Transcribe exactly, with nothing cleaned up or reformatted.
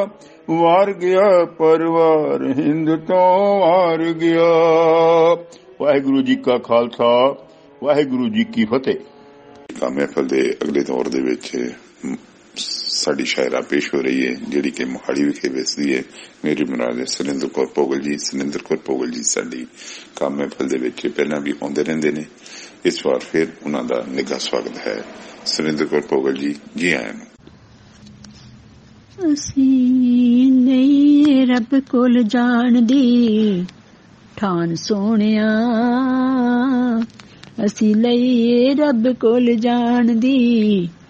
ਵਾਰ ਗਿਆ ਪਰਿਵਾਰ ਹਿੰਦ ਤੋਂ ਵਾਰ ਗਿਆ। ਵਾਹਿਗੁਰੂ ਜੀ ਕਾ ਖਾਲਸਾ, ਵਾਹਿਗੁਰੂ ਜੀ ਕੀ ਫਤਿਹ। ਮਹਿਫਲ ਦੇ ਅਗਲੇ ਦੌਰ ਦੇ ਵਿੱਚ ਸਾਡੀ ਸ਼ਾਇਰਾ ਪੇਸ਼ ਹੋ ਰਹੀ ਹੈ, ਜਿਹੜੀ ਕਿ ਮੋਹਾਲੀ ਵਿਖੇ ਵਸਦੀ ਹੈ। ਮੇਰੀ ਮੁਰਾਦ ਸੁਰਿੰਦਰ ਕੌਰ ਭੋਗਲ ਜੀ। ਸੁਰਿੰਦਰ ਕੌਰ ਭੋਗਲ ਜੀ ਸਾਡੀ ਕੰਮ ਮਹਿਫਲ ਦੇ ਵਿੱਚ ਪਹਿਲਾਂ ਵੀ ਆਉਂਦੇ ਰਹਿੰਦੇ ਨੇ। ਇਸ ਵਾਰ ਫਿਰ ਉਹਨਾਂ ਦਾ ਨਿੱਘਾ ਸਵਾਗਤ ਹੈ। ਸੁਰਿੰਦਰ ਕੌਰ ਭੋਗਲ ਜੀ, ਜੀ ਆਇਆਂ ਨੂੰ। ਅਸੀਂ ਨਹੀਂ ਰੱਬ ਕੋਲ ਜਾਣ ਦੀ ਠਾਣ ਸੋਹਣਿਆ, ਅਸੀਂ ਲਈਏ ਰੱਬ ਕੋਲ ਜਾਣ ਦੀ